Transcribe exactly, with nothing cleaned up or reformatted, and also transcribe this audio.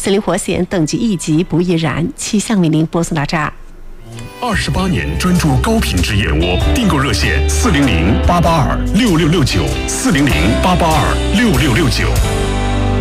死灵活现等级一级不易燃。气象为您播送到这儿。 二十八年专注高品质燕窝，订购热线：四零零八八二六六六九，四零零八八二六六六九。